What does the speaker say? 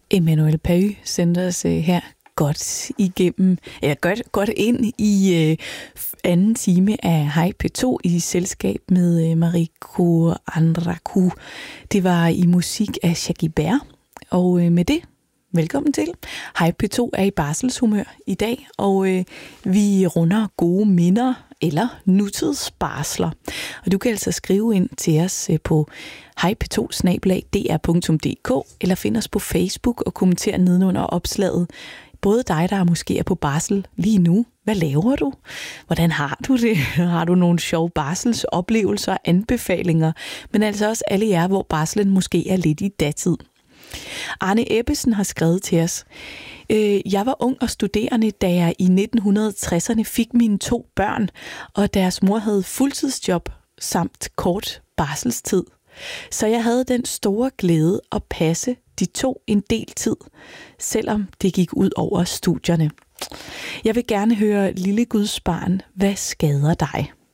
Emmanuel Pau sendte os her godt igennem, godt ind i anden time af Hej P2 i selskab med Mariko Andraku. Det var i musik af Shaggy Bear, og med det, velkommen til. Hej P2 er i barselshumør i dag, og vi runder gode minder eller nutidsbarsler. Og du kan altså skrive ind til os på hejp2@dr.dk eller find os på Facebook og kommentere nedenunder opslaget. Både dig, der måske er på barsel lige nu. Hvad laver du? Hvordan har du det? Har du nogle sjove barselsoplevelser og anbefalinger? Men altså også alle jer, hvor barslen måske er lidt i datid. Arne Ebbesen har skrevet til os. Jeg var ung og studerende, da jeg i 1960'erne fik mine 2 børn, og deres mor havde fuldtidsjob samt kort barselstid. Så jeg havde den store glæde at passe de 2 en del tid, selvom det gik ud over studierne. Jeg vil gerne høre Lille Guds barn, hvad skader dig?